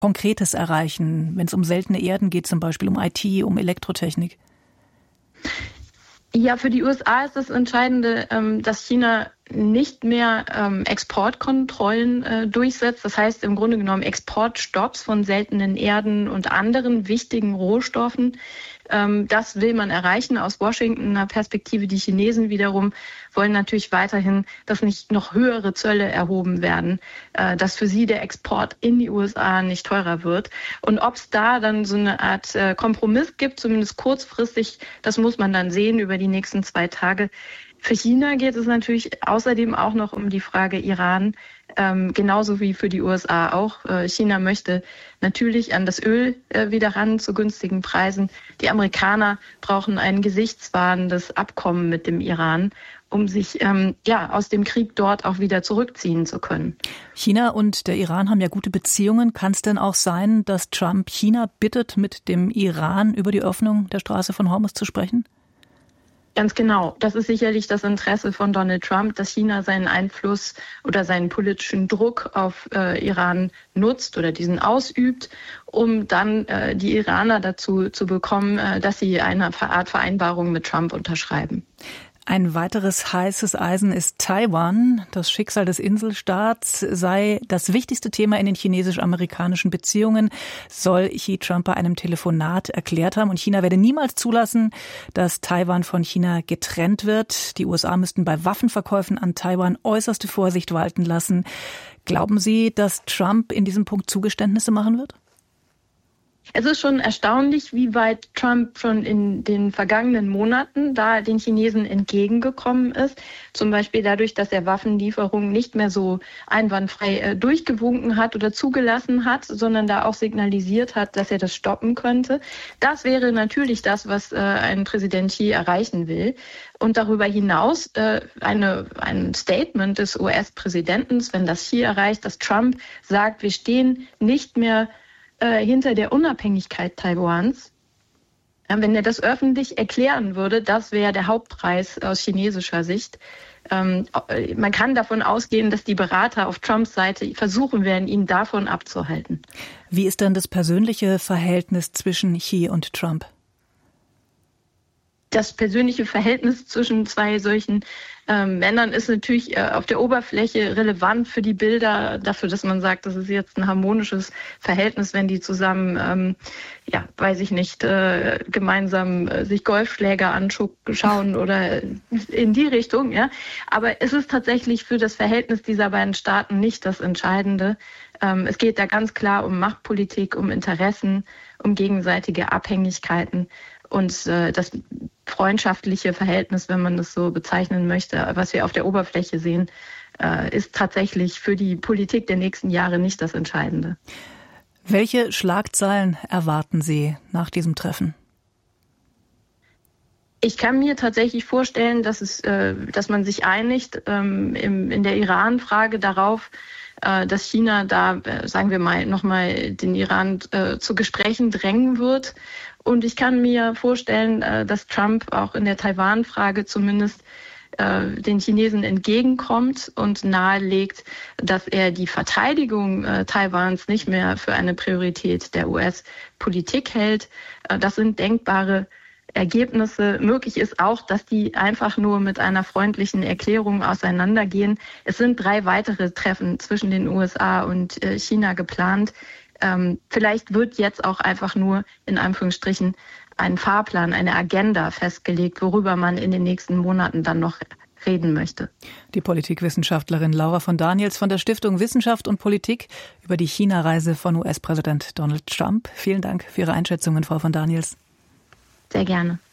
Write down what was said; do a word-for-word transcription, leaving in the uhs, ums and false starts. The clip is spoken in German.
Konkretes erreichen, wenn es um seltene Erden geht, zum Beispiel um I T, um Elektrotechnik? Ja, für die U S A ist das Entscheidende, dass China nicht mehr Exportkontrollen durchsetzt. Das heißt im Grunde genommen Exportstopps von seltenen Erden und anderen wichtigen Rohstoffen. Das will man erreichen aus Washingtoner Perspektive. Die Chinesen wiederum wollen natürlich weiterhin, dass nicht noch höhere Zölle erhoben werden, dass für sie der Export in die U S A nicht teurer wird. Und ob es da dann so eine Art Kompromiss gibt, zumindest kurzfristig, das muss man dann sehen über die nächsten zwei Tage. Für China geht es natürlich außerdem auch noch um die Frage Iran, ähm, genauso wie für die U S A auch. Äh, China möchte natürlich an das Öl äh, wieder ran zu günstigen Preisen. Die Amerikaner brauchen ein gesichtswahrendes Abkommen mit dem Iran, um sich ähm, ja aus dem Krieg dort auch wieder zurückziehen zu können. China und der Iran haben ja gute Beziehungen. Kann es denn auch sein, dass Trump China bittet, mit dem Iran über die Öffnung der Straße von Hormuz zu sprechen? Ganz genau. Das ist sicherlich das Interesse von Donald Trump, dass China seinen Einfluss oder seinen politischen Druck auf äh, Iran nutzt oder diesen ausübt, um dann äh, die Iraner dazu zu bekommen, äh, dass sie eine Art Vereinbarung mit Trump unterschreiben. Ein weiteres heißes Eisen ist Taiwan. Das Schicksal des Inselstaats sei das wichtigste Thema in den chinesisch-amerikanischen Beziehungen, soll Xi Trump bei einem Telefonat erklärt haben. Und China werde niemals zulassen, dass Taiwan von China getrennt wird. Die U S A müssten bei Waffenverkäufen an Taiwan äußerste Vorsicht walten lassen. Glauben Sie, dass Trump in diesem Punkt Zugeständnisse machen wird? Es ist schon erstaunlich, wie weit Trump schon in den vergangenen Monaten da den Chinesen entgegengekommen ist. Zum Beispiel dadurch, dass er Waffenlieferungen nicht mehr so einwandfrei äh, durchgewunken hat oder zugelassen hat, sondern da auch signalisiert hat, dass er das stoppen könnte. Das wäre natürlich das, was äh, ein Präsident Xi erreichen will. Und darüber hinaus äh, eine, ein Statement des U S-Präsidenten, wenn das Xi erreicht, dass Trump sagt, wir stehen nicht mehr hinter der Unabhängigkeit Taiwans. Wenn er das öffentlich erklären würde, das wäre der Hauptpreis aus chinesischer Sicht. Man kann davon ausgehen, dass die Berater auf Trumps Seite versuchen werden, ihn davon abzuhalten. Wie ist denn das persönliche Verhältnis zwischen Xi und Trump? Das persönliche Verhältnis zwischen zwei solchen äh, Männern ist natürlich äh, auf der Oberfläche relevant für die Bilder, dafür, dass man sagt, das ist jetzt ein harmonisches Verhältnis, wenn die zusammen, ähm, ja, weiß ich nicht, äh, gemeinsam äh, sich Golfschläger anschauen oder in die Richtung, ja. Aber es ist tatsächlich für das Verhältnis dieser beiden Staaten nicht das Entscheidende. Ähm, es geht da ganz klar um Machtpolitik, um Interessen, um gegenseitige Abhängigkeiten. Und äh, das freundschaftliche Verhältnis, wenn man das so bezeichnen möchte, was wir auf der Oberfläche sehen, äh, ist tatsächlich für die Politik der nächsten Jahre nicht das Entscheidende. Welche Schlagzeilen erwarten Sie nach diesem Treffen? Ich kann mir tatsächlich vorstellen, dass es, äh, dass man sich einigt ähm, im, in der Iran-Frage darauf, äh, dass China da, äh, sagen wir mal, nochmal den Iran äh, zu Gesprächen drängen wird. Und ich kann mir vorstellen, äh, dass Trump auch in der Taiwan-Frage zumindest äh, den Chinesen entgegenkommt und nahelegt, dass er die Verteidigung äh, Taiwans nicht mehr für eine Priorität der U S-Politik hält. Äh, das sind denkbare Ergebnisse. Möglich ist auch, dass die einfach nur mit einer freundlichen Erklärung auseinandergehen. Es sind drei weitere Treffen zwischen den U S A und äh, China geplant. Ähm, vielleicht wird jetzt auch einfach nur in Anführungsstrichen ein Fahrplan, eine Agenda festgelegt, worüber man in den nächsten Monaten dann noch reden möchte. Die Politikwissenschaftlerin Laura von Daniels von der Stiftung Wissenschaft und Politik über die China-Reise von U S-Präsident Donald Trump. Vielen Dank für Ihre Einschätzungen, Frau von Daniels. Sehr gerne.